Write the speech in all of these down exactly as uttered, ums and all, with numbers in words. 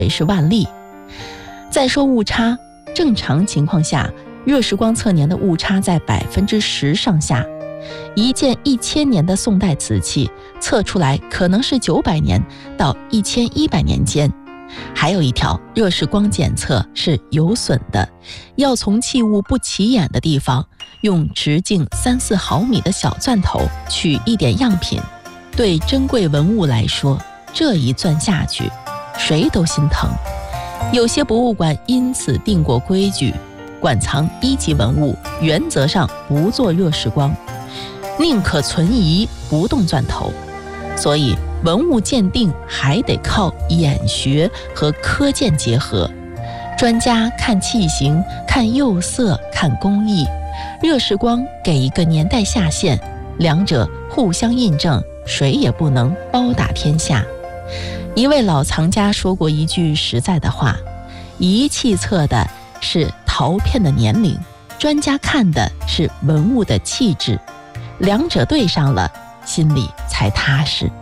是万历。再说误差，正常情况下，热时光测年的误差在百分之十上下。一件一千年的宋代瓷器测出来可能是九百年到一千一百年间。还有一条，热时光检测是有损的，要从器物不起眼的地方，用直径三四毫米的小钻头取一点样品。对珍贵文物来说，这一钻下去，谁都心疼。有些博物馆因此定过规矩，馆藏一级文物原则上不做热时光，宁可存疑不动钻头。所以文物鉴定还得靠眼学和科鉴结合，专家看器型、看釉色、看工艺，热时光给一个年代下限，两者互相印证，谁也不能包打天下。一位老藏家说过一句实在的话，仪器测的是陶片的年龄，专家看的是文物的气质，两者对上了，心里才踏实。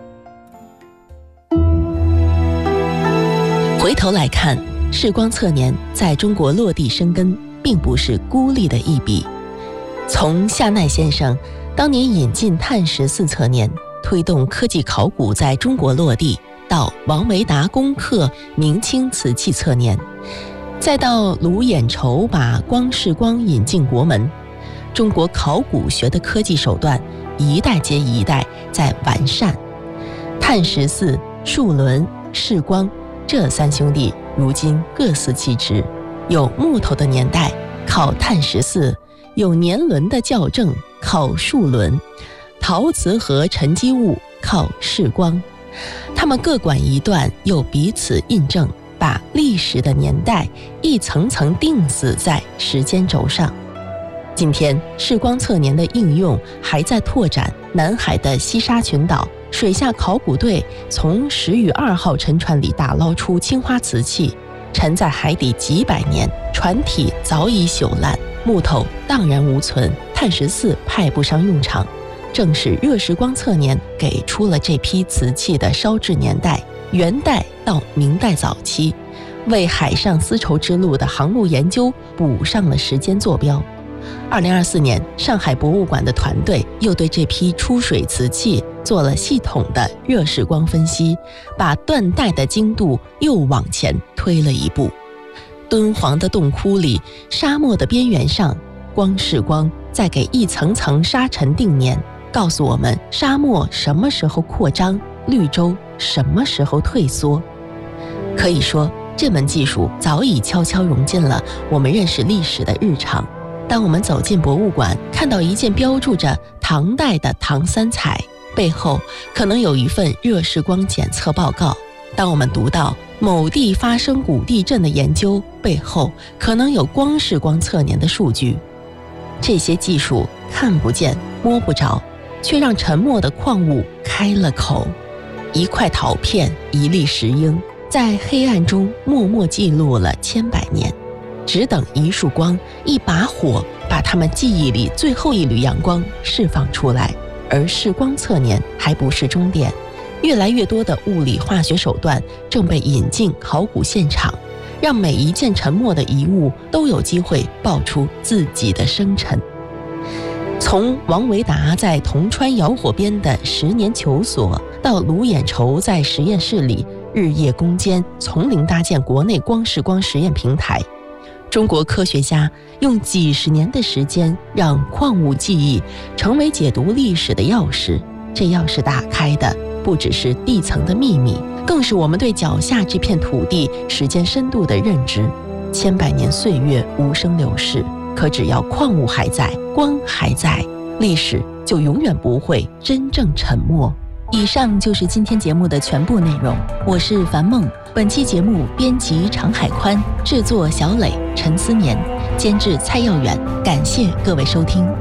回头来看，视光测年在中国落地生根，并不是孤立的一笔。从夏奈先生当年引进碳十四测年，推动科技考古在中国落地，到王维达攻克明清瓷器测年，再到卢衍筹把光视光引进国门，中国考古学的科技手段一代接一代在完善。碳十四、数轮、视光这三兄弟如今各司其职，有木头的年代靠碳十四，有年轮的校正靠数轮，陶瓷和沉积物靠视光。他们各管一段，又彼此印证，把历史的年代一层层钉死在时间轴上。今天视光测年的应用还在拓展，南海的西沙群岛水下考古队从石屿二号沉船里打捞出青花瓷器，沉在海底几百年，船体早已朽烂，木头荡然无存，碳十四派不上用场。正是热时光测年给出了这批瓷器的烧制年代，元代到明代早期，为海上丝绸之路的航路研究补上了时间坐标。二零二四年，上海博物馆的团队又对这批出水瓷器做了系统的热时光分析，把断代的精度又往前推了一步。敦煌的洞窟里，沙漠的边缘上，光视光在给一层层沙尘定年，告诉我们沙漠什么时候扩张，绿洲什么时候退缩。可以说，这门技术早已悄悄融进了我们认识历史的日常。当我们走进博物馆，看到一件标注着唐代的唐三彩，背后可能有一份热时光检测报告；当我们读到某地发生古地震的研究，背后可能有光视光测年的数据。这些技术看不见摸不着，却让沉默的矿物开了口。一块陶片，一粒石英，在黑暗中默默记录了千百年，只等一束光，一把火，把他们记忆里最后一缕阳光释放出来。而视光测年还不是终点，越来越多的物理化学手段正被引进考古现场，让每一件沉没的遗物都有机会爆出自己的生辰。从王维达在铜川窑火边的十年求索，到卢衍筹在实验室里日夜攻坚，从零搭建国内光视光实验平台，中国科学家用几十年的时间，让矿物记忆成为解读历史的钥匙。这钥匙打开的不只是地层的秘密，更是我们对脚下这片土地时间深度的认知。千百年岁月无声流逝，可只要矿物还在，光还在，历史就永远不会真正沉默。以上就是今天节目的全部内容，我是樊梦。本期节目编辑常海宽，制作小磊、陈思年，监制蔡耀远。感谢各位收听。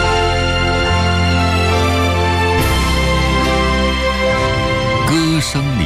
歌声